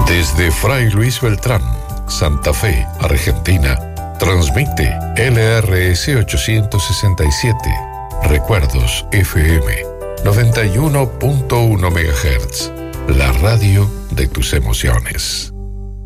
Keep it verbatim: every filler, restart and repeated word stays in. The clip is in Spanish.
Desde Fray Luis Beltrán, Santa Fe, Argentina, transmite L R S ochocientos sesenta y siete, Recuerdos F M, noventa y uno punto uno megahertz, la radio de tus emociones.